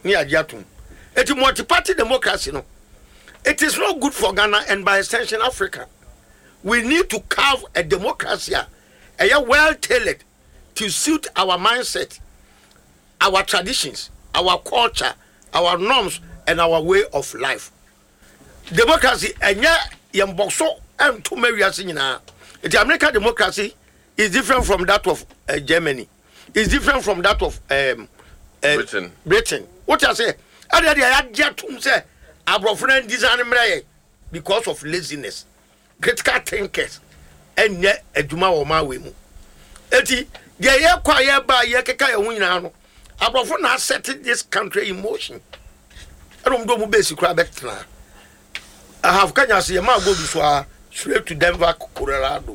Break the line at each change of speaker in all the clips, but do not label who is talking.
ni agiatum. It is multi-party democracy, no. It is not good for Ghana and by extension Africa. We need to carve a democracy, well tailored to suit our mindset, our traditions, our culture, our norms, and our way of life. Democracy, and yamboso and to marry us in the American democracy is different from that of Germany. It's different from that of Britain. What I say? I say our friend design because of laziness, critical thinkers, and yet a Juma or Mawemu. Eti, the air quiet by Yakaka Winano. Our friend has set this country in motion. I don't go basic crab. I have Kenya see a man go before straight to Denver, Colorado.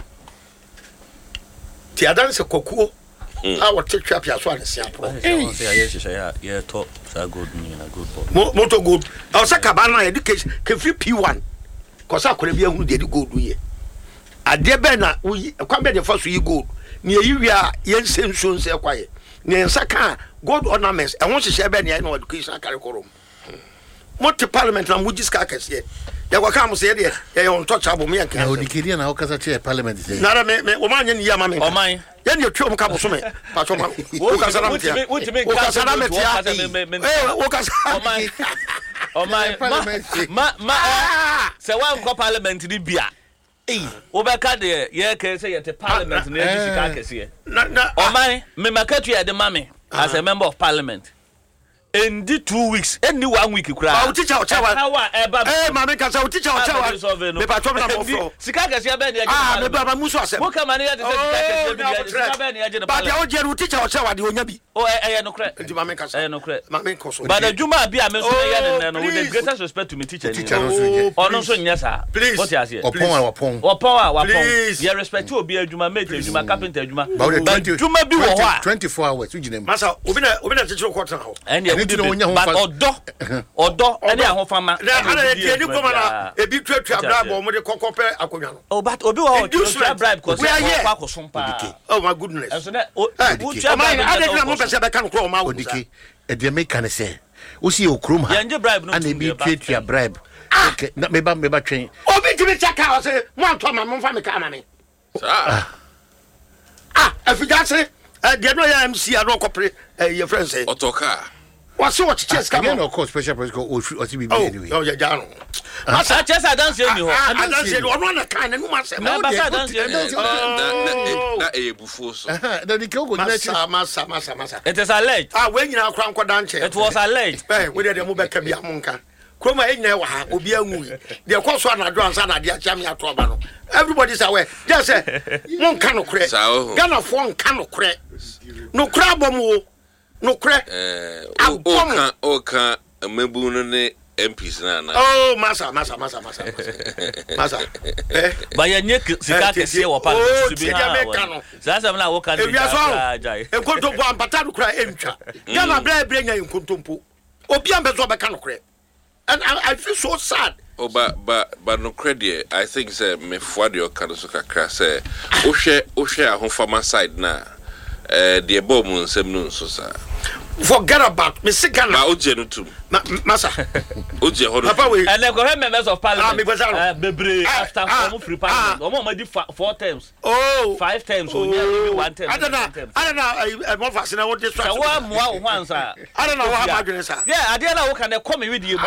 The dance a cocoa. I will take up your swan.
Yeah, top good boy.
Motor good. I was a cabana education can free P1 because I could be a good good. I dear Benna, we come back the first we good. Near you are yen same soon say quiet. Near Saka, good ornaments. I want to share Benny and education curriculum. Multi parliament and Mujis Kakas yet. There were come say there, they are untouchable me and can.
The Kirian Alcazar parliament.
Not a man, woman in Yamami.
Oh, my.
Then you chum couple summit. What you mean?
Oh, my. So, one co parliament in Libya. Obaka de ye can say at the parliament near Chicago here. Oh, my. Me market at the mammy as a member of parliament. In the 2 weeks, any 1 week, you cry. I'll teach our child. Hey, Mamma, can I teach our child? The patron of Chicago, Baba Musa. What can I but the old general teach our child. Oh, I no credit. But the Juma be a man with the greatest respect to me, teacher. Or no, yes, sir. Please, what you say? Or power, please. Your respect to be a Juma mate, Juma carpenter, Juma. But Juma be 24 hours. Massa, open a teacher quarter. And but odo any ahofama ebi twatwa bribe o mo de kokope akonwa no but obi wo bribe cause kwa kosompa oh my goodness and so na I don't know person be kan kro o ma wo dike
e de make kan say wo si okrom ha and ebi twatwa bribe okay na me ba twen
obi timi chaka o say mo anto ma mo fa me ka ma me afija say de no ya MC ado kopre your friend say
otoka.
What's what chess come on?
Of course, special press go or see anyway.
Oh, yeah, down.
I just I don't see you.
I don't see one kind and must
no, but I don't see
that a buffos.
The Kyogo
massa.
It is alleged.
When you are crown dance,
it was alleged.
We did a move back be a monka. Chroma in there will be a movie. The course one advance and the Jamia Trobano. Everybody's aware. Just say, one cannot crack. Ghana phone cannot crack. No crab more. No crack.
Oka Mebunone MPs na.
Oh, massa.
But you need to see what part to be now. That's I'm not working.
If you are so, and go to one patano cry emcha. Gana bring in Kuntumpu. Obiam Bezoba cannot crack. And I feel so sad.
Oh, but no credit. I think say me fuadio kanosuka kra say Oshe ahon farmer side na. The above moon semnun so sir.
Forget about me sick and
now Ojenu too.
Massa.
Oje hold
on. And they go have members of parliament. After free parliament. Omo 4 times.
Oh,
5 times. Only 1 time.
I don't know. I'm more fascinated what this
so one more once. I
don't know what I'm sir.
Yeah, I didn't know can they come with you.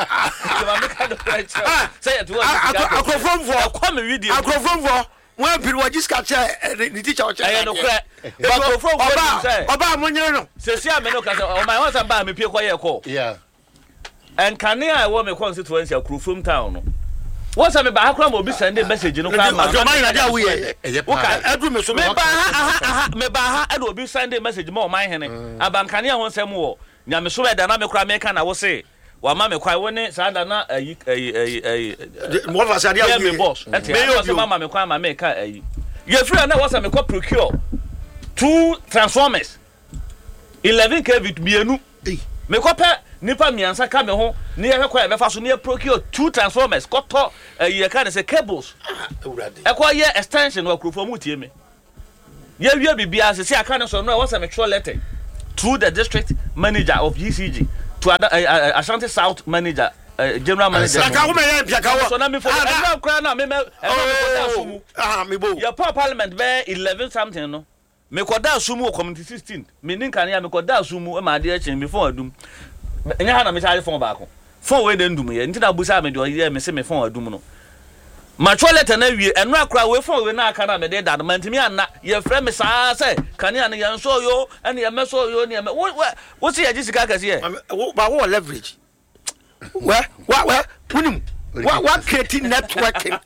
Say it to us.
I go from for
come with you.
I go from for when people just catch the teacher.
I know correct. But from Oba Monyo. Say I me no cause o my once am me pie koye ko.
Yeah.
And can I want me constituency akru from town. Once I me ba akra mo bi send message no ka ma.
O man na dia we e.
Wo ka edu me so me ba ha e do bi send message mo man hene. Abankane ho nsem wo. Nya me so be da na me kra me ka na wo say wa ma me kwai woni sada na
mo fa sa dia we.
Me boss. Me mama me kwai ma me ka ye free na was me ko procure 2 transformers 11 kV mienu me ko pe nipa miansa ka me ho ne ye kwa be fa so ne procure 2 transformers ko to ye ka ne say cables e ko ye extension wa krofo mu tie me ye wi bibia se aka ne so no was me throw letter through the district manager of GCG to Ashanti South manager, general manager. So now me for your parliament be 11 something no. Me koda sumu community 16. Me ninka ne me koda sumu e ma de echen before adum. Enya ha na me charge phone baako. Phone we den dum ye. Ntina busa me de ye me se me phone adum no. Ma toilet na wie eno akra we phone we na aka na me de dad man timi anna ye frɛ me saa se kane an ye nso yo ene ye meso yo ne me wo se ye jisika kase ye
ba wo leverage what punim what creating networking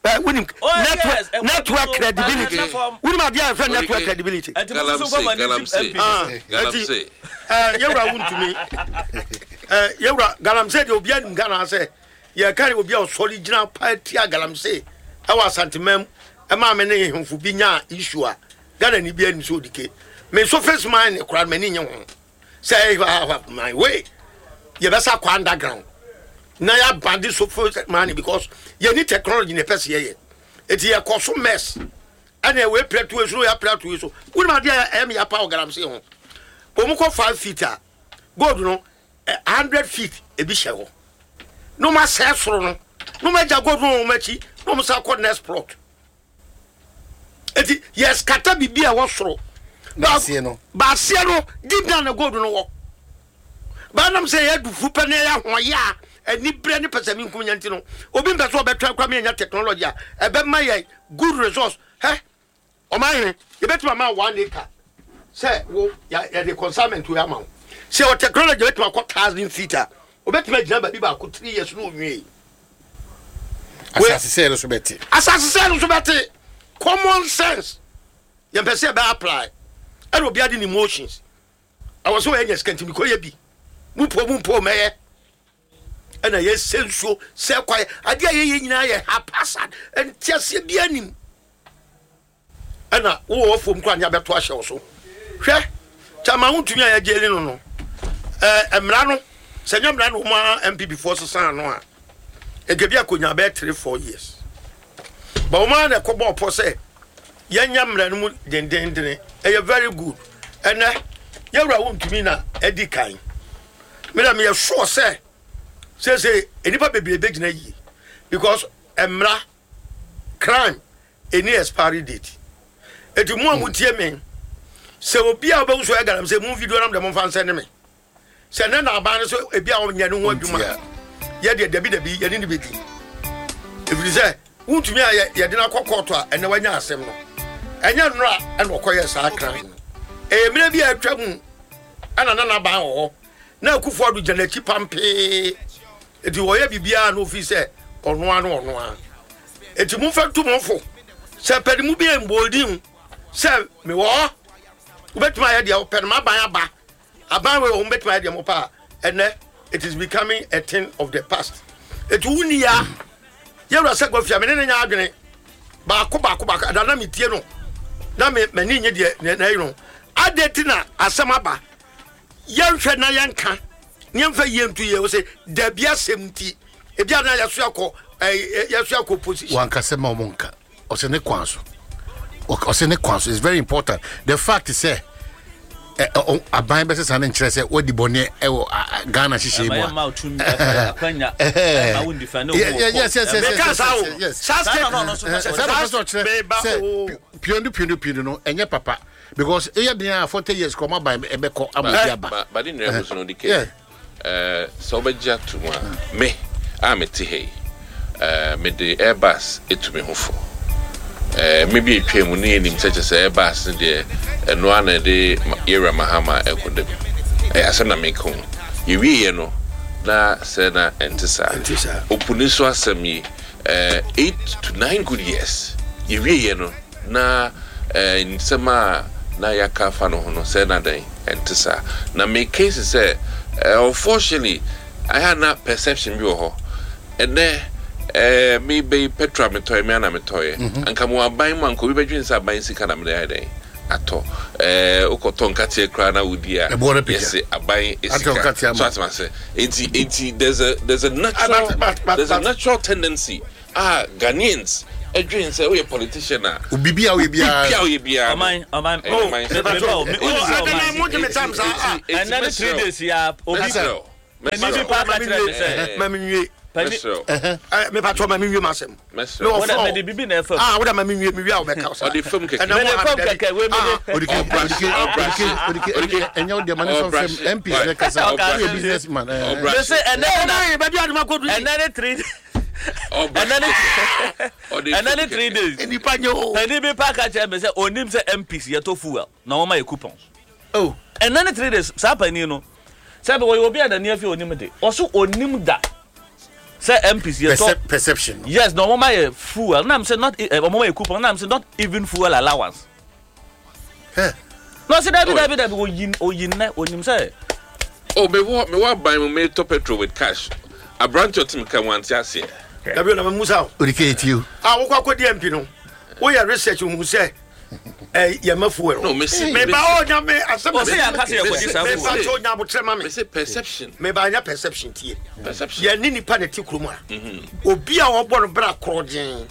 network credibility punim adia friend network credibility
galamsey
yewra won to me yewra galamsey de obi an Ghana say ye carry obi a original party galamsey e wa santimam e ma me ne hemfu bi nya issue a Ghana ni bi ani so dike me so face man e kura me ni nye ho say my way ye besa kwa underground na ya bandi so face man because ye need technology ne pese ye eti ye koso mess ana we preto so ya preto so woni ma dia em ya pa galamsey ho omukọ 5 feet a gold no 100 feet e bi hye ho no ma say soro no no ma ja gold no ma chi no ma sa ko next plot eti yes kata bibia wo soro ba sie no deep down the gold no wo ba nam say ya du fu pe na ya ho ya ani bre ne pesa mi nkum nyanti no obi mbe so obetwa kwa me nya technology a ebe ma ye good resource o ma ye betima ma 1 acre say wo ya the consignment we am say o technology betima ko 1000 feet a obetima gina ba bi ba ko 3 years no nwie asase say so beti common sense ye pese be apply and obi ade emotions I was so anyes kanti mi ko ye bi mupo meye and I yes sensual say kwai ade ye nyina ye haphazard and tiase bi anim ana wo fom kwa nya beto ahye wo so hwe chama huntumi ya jeli no emra no senyo mra no ma MP before so no a egebi akonya be 3-4 years ba o ma na kobo opo say yenya mra no mu dendendene e very good ene yewra huntumi na edi kan me na me sure say enipa bebebe gina yi because emra crime any expiry date eti mu amutie men se obi a obewu so agaram se mu video nam de mo fan send me se na na aban so ebi a onya no ho adwuma ye de dabi ye ni bedi if say untumi a ye de na kokoto a ene wanya asem no enya nra ene okoye sa crime emre bi atwa mu ana na aban ho na akufo adu janachi pampe eti wo ye bibia no fi se ono a eti mu fa tu mo fo se pedi mu bi emboldin se me wo ubetima ya dia open ma ban aban we ubetima ya dia mo pa ene it is becoming a thing of the past eti wuni ya yewra se go fia me ne nya adwene ba ko da na metie no na me ni nye de na yiro adeti na asem aba yenhwe na yenka nyemfa yentu ye wo se da bia semti e bia na yaso akọ position
wanka se ma monka o se ne kwanso is very important. The fact is say aban be se nkyere se wodi bone e Ghana hihye mu yes no enye papa because e dey 40 years come aban e be ko amodiaba
but in remuso no dike so be jatu me ameti hey me the Airbus etumi hofo maybe a train mun enim such as Airbus de no ana de era mahama ekodem asem na me ko yewie no na se na entisa opuniso asem yi 8 to 9 good years yewie no na nsema na yaka fa no hono se na den entisa na me case say unfortunately I had not perception bi ho and me be petra me toy me ana me toy anka mo aban man ko bi bedwin sa aban sika na me dey ato okoton katie kra na wudi a yes aban isika so atma say there's a natural tendency Ghanaians edwin say we politician na
ubibia we bia
aman and then 3 days ya Maybe pa ka tire me say.
Mami nwie. Me pa to mami nwie masem.
No, what am the bibi na fam?
What am mami nwie me wi a obeka so.
O the film keke.
Me na fam keke we me.
Odike enyo de man so fam MP na kasa o businessman.
Me say enana
baby aduma ko do.
enana 3 enana 3 days.
Eni pa nyo.
Eni bi pa ka tire me say onim say MPs ye to fuel. Na wo ma ye coupons.
Oh.
Enana 3 days sa pani no. Sabe we obi ada na afi onim de. Oso onim da. Say MPs ye to
perception.
Yes, no mama ye fuel. Na am say not mama ye coupon. Na am say not even fuel allowance. No say that oyin na onim say.
Oh, me what buy me to petrol with cash. A branch of team can want to say.
Gabriel na Musa.
Odike it you.
Wo kwa di MP no. Wo ya research mu say ya mafuel.
No, me see.
Me ba o nya me asem.
O say ya ka say ya go dis
me ba so nya botrema me.
Me say perception.
Me ba nya perception tie.
Perception.
Ya ni nipa na ti kroma. Obi a wo bo no bra krogen.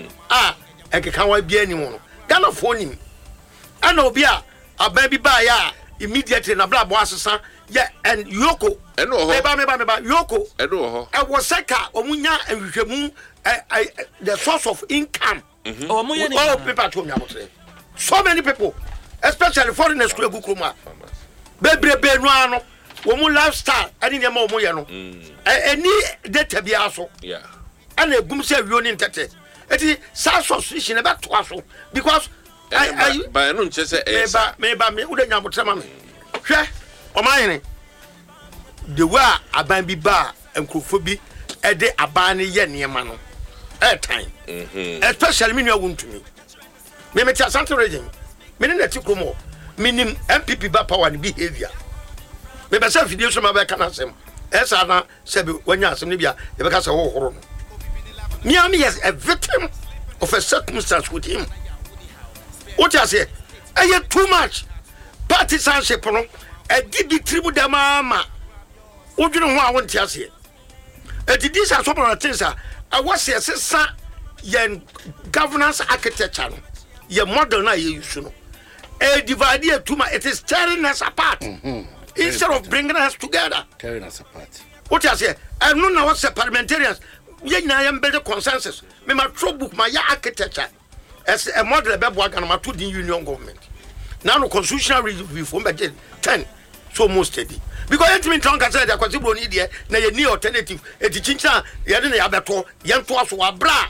Ekeka wa bia ni wo no. Gana phone ana obi a aban bi ba ya immediately na bra bo asesa yeah and Yoko
eno ho
meba Yoko
eno ho
e wo seka omunya ehwehwemu the source of income all people to me about so many people especially foreigners kula gukroma bebrebe no ano wo mu lifestyle ani ne ma wo ye no eni data bia so
yeah
ana egum se wioni ntete eti sa association e be to aso because
I don't just say
meba me ude nya botrema me hwe omayene the way aban bi ba enkrofo bi e de aban ne ye niema no time especially me nwa wontumi me meti asante region me ne nati kromo minim MPP ba power and behavior me be say video so ma be kana sem esa na se be wanya asem ne bia e be ka se wo horo no me am yes a victim of a circumstance with him. What you say? Too much partisanship no. Did tribu da mama. What you know what I want to say? This are some of the things I was say yen governance architecture. Your model na you should know. Divide too much. It is tearing us apart. Instead of bringing us together.
Tearing us apart.
What you say? I know now what's parliamentarians. We na am build consensus. Me ma throw book my architecture. As a model of Babwagan to the union government. Now, no constitutional reform by 10 so most steady. Because it means Tonka said that because you need a new alternative, a teaching, Yadin Abato, Yan Twas or Bra.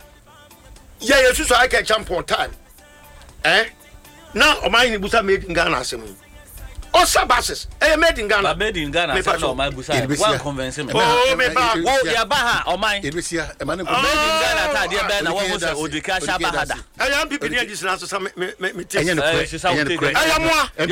Yeah, so I can jump on time. Now, my Busa made in Ghana. Oh, Sabasses, made in Ghana.
Made in Ghana, my Busa, one convention.
Oh, me
Yabaha, or mine.
It was here, a man
made in Ghana, dear Ben, what was the cash Abahada?
I am people near this answer some me.
I am
one.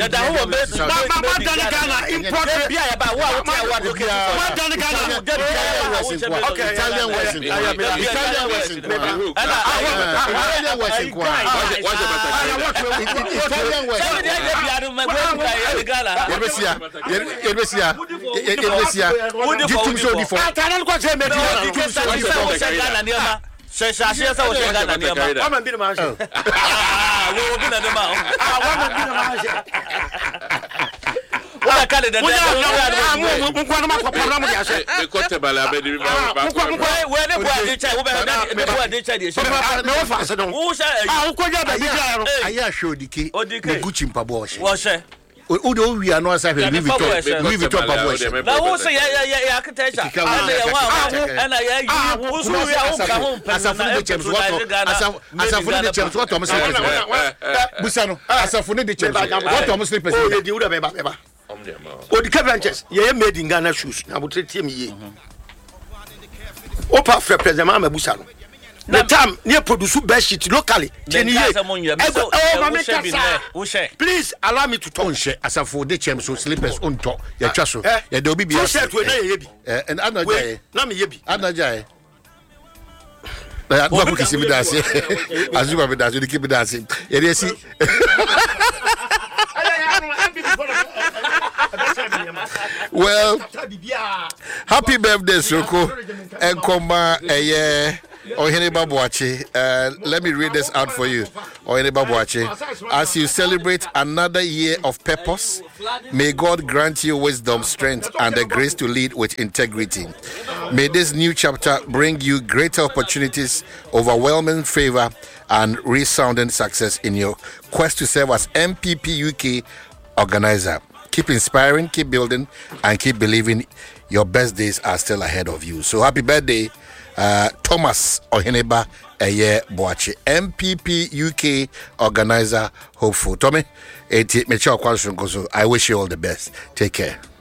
Udo we are not saying we talk about.
Now who say yeah architecture and
as a for the champs what Thomas Busano as a for the champs what Thomas sleep
the Cavenches ye made in Ghana shoes na bo treat me opa for president Mama Busano the time near produce best shit locally. Please allow me to talk.
As a for the champs so slippers on top. Ya chaso. Ya do be and Anaja.
Nami yebi.
Anaja. Na ko kisi mi dance. Azuma mi dance, keep me dancing. Ya see. Well, happy birthday, Soko. And come Oheneba Boache, let me read this out for you. Oheneba Boache, as you celebrate another year of purpose, may God grant you wisdom, strength, and the grace to lead with integrity. May this new chapter bring you greater opportunities, overwhelming favor, and resounding success in your quest to serve as MPP UK organizer. Keep inspiring, keep building, and keep believing your best days are still ahead of you. So happy birthday, Thomas Oheneba Eye Boache, MPP UK organizer, hopeful. Tommy, I wish you all the best. Take care.